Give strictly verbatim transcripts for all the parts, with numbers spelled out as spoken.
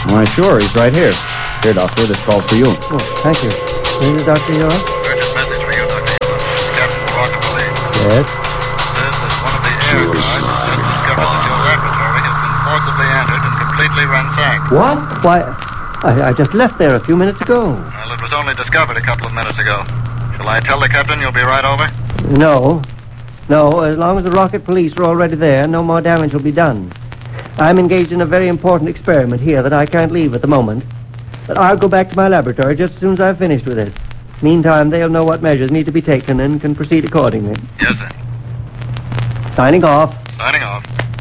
Why, sure, he's right here. Here, Doctor, this call's for you. Oh, thank you. This is Doctor York? Urgent message for you, Doctor York. Captain Walker Police. Yes? Says that one of the air guards has just discovered that your laboratory has been forcibly entered and completely ransacked. What? Why, I, I just left there a few minutes ago. Well, it was only discovered a couple of minutes ago. Shall I tell the captain you'll be right over? No. No, as long as the rocket police are already there, no more damage will be done. I'm engaged in a very important experiment here that I can't leave at the moment. But I'll go back to my laboratory just as soon as I've finished with it. Meantime, they'll know what measures need to be taken and can proceed accordingly. Yes, sir. Signing off. Signing off.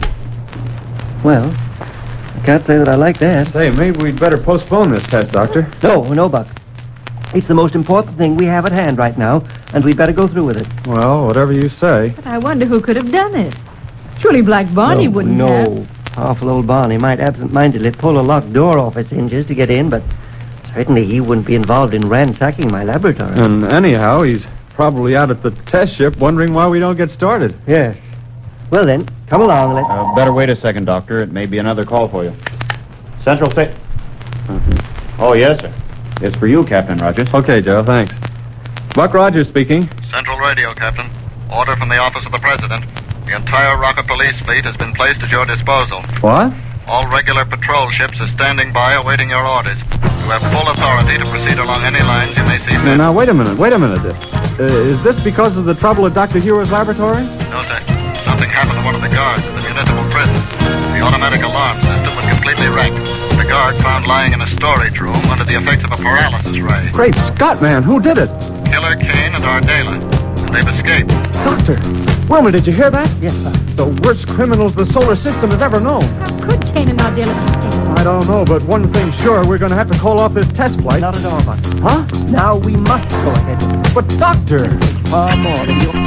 Well, I can't say that I like that. Say, maybe we'd better postpone this test, Doctor. No, no, Buck. It's the most important thing we have at hand right now, and we'd better go through with it. Well, whatever you say. But I wonder who could have done it. Surely Black Barney no, wouldn't no. have. No, powerful old Barney might absent-mindedly pull a locked door off its hinges to get in, but certainly he wouldn't be involved in ransacking my laboratory. And anyhow, he's probably out at the test ship wondering why we don't get started. Yes. Well then, come along, let's... Uh, better wait a second, Doctor. It may be another call for you. Central State. Oh, yes, sir. It's for you, Captain Rogers. Okay, Joe, thanks. Buck Rogers speaking. Central Radio, Captain. Order from the office of the President. The entire rocket police fleet has been placed at your disposal. What? All regular patrol ships are standing by awaiting your orders. You have full authority to proceed along any lines you may see fit. Now, now, wait a minute, wait a minute. Uh, is this because of the trouble at Doctor Hewer's laboratory? No, sir. Something happened to one of the guards at the municipal prison. The automatic alarm system was completely wrecked. The guard found lying in a storage room under the effects of a paralysis ray. Great Scott, man, who did it? Killer Kane and Ardela. And they've escaped. Doctor, Wilma, did you hear that? Yes, sir. The worst criminals the solar system has ever known. How could Kane and Ardella escape? I don't know, but one thing's sure, we're going to have to call off this test flight. Not at all, Buck. Huh? Now we must go ahead. But, Doctor... Far more than you...